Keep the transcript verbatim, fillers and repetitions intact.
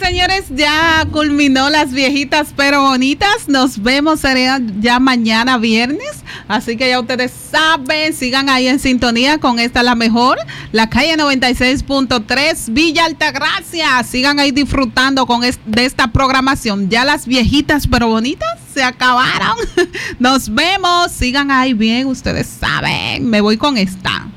señores, ya culminó Las Viejitas pero Bonitas. Nos vemos será ya mañana viernes. Así que ya ustedes saben, sigan ahí en sintonía con esta La Mejor, la calle noventa y seis punto tres, Villa Altagracia. Sigan ahí disfrutando con es, de esta programación. Ya Las Viejitas pero Bonitas se acabaron. Nos vemos. Sigan ahí bien, ustedes saben. Me voy con esta.